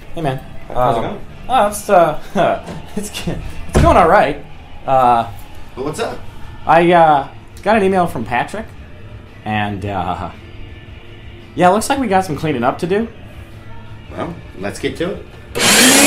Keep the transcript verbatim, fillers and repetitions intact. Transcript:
Hey, man. How's Um, it going? Oh, it's, uh, it's, it's going all right. Uh, But what's up? I uh, got an email from Patrick, and, uh, yeah, it looks like we got some cleaning up to do. Well, let's get to it.